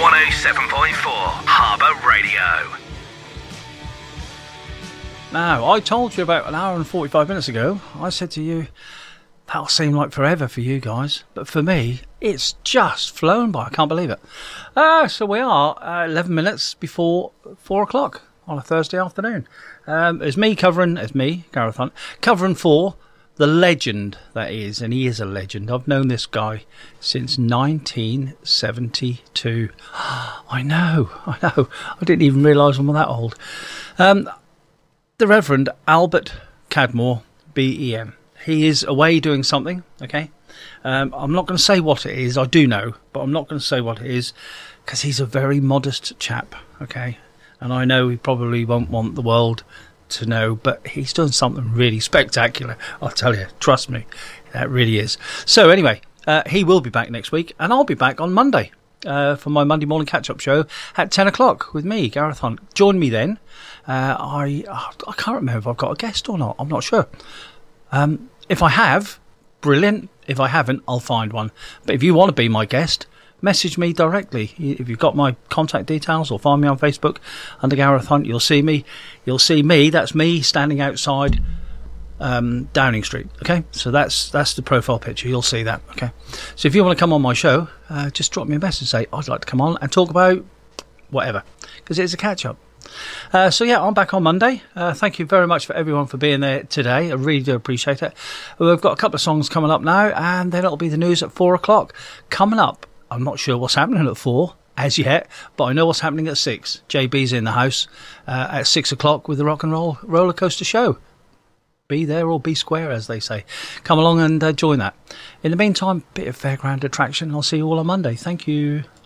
107.4 Harbour Radio. Now, I told you about an hour and 45 minutes ago, I said to you, that'll seem like forever for you guys. But for me, it's just flown by. I can't believe it. So we are 11 minutes before 4 o'clock on a Thursday afternoon. It's me, Gareth Hunt, covering for the legend that is, and he is a legend. I've known this guy since 1972. I know. I didn't even realise I'm that old. The Reverend Albert Cadmore, BEM. He is away doing something, okay? I'm not going to say what it is. I do know, but I'm not going to say what it is because he's a very modest chap, okay? And I know he probably won't want the world to know, but he's done something really spectacular. I'll tell you, trust me, that really is. So anyway, he will be back next week, and I'll be back on Monday for my Monday morning catch-up show at 10 o'clock with me, Gareth Hunt. Join me then. I can't remember if I've got a guest or not. I'm not sure. If I have, brilliant. If I haven't, I'll find one. But if you want to be my guest, message me directly. If you've got my contact details, or find me on Facebook under Gareth Hunt, you'll see me. That's me standing outside Downing Street. Okay, so that's the profile picture. You'll see that. Okay, so if you want to come on my show, just drop me a message. Say I'd like to come on and talk about whatever, because it's a catch up. So yeah, I'm back on Monday. Thank you very much for everyone for being there today. I really do appreciate it. We've got a couple of songs coming up now, and then it'll be the news at 4 o'clock. Coming up, I'm not sure what's happening at 4 as yet, but I know what's happening at 6. JB's in the house at 6 o'clock with the Rock and Roll Roller Coaster Show. Be there or be square, as they say. Come along and join that. In the meantime, bit of fairground attraction. I'll see you all on Monday. Thank you.